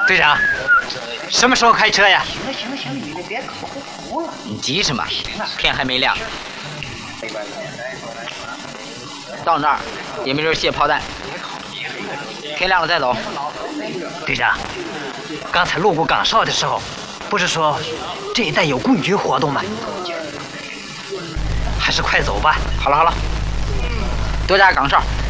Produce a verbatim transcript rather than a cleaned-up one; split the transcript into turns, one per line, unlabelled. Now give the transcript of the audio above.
队长，什么时候开车呀？
行了行了行了，你们别口胡了。
你急什么？天还没亮。到那儿也没人卸炮弹，天亮了再走。
队长，刚才路过岗哨的时候，不是说这一带有棍局活动吗？还是快走吧。
好了好了，多加岗哨。